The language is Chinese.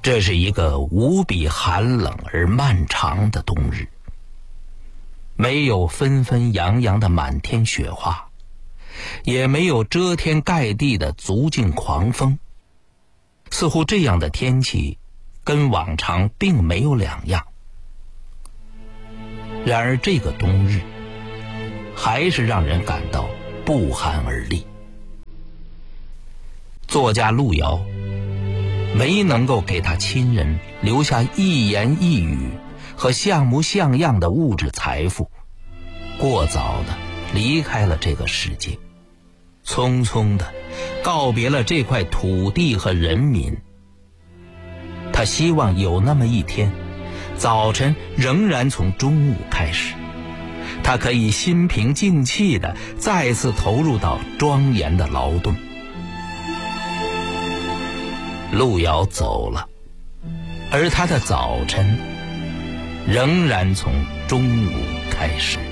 这是一个无比寒冷而漫长的冬日，没有纷纷扬扬的满天雪花，也没有遮天盖地的足劲狂风，似乎这样的天气跟往常并没有两样。然而这个冬日还是让人感到不寒而栗。作家路遥没能够给他亲人留下一言一语和像模像样的物质财富，过早的离开了这个世界，匆匆的告别了这块土地和人民。他希望有那么一天，早晨仍然从中午开始，他可以心平静气地再次投入到庄严的劳动。路遥走了，而他的早晨仍然从中午开始。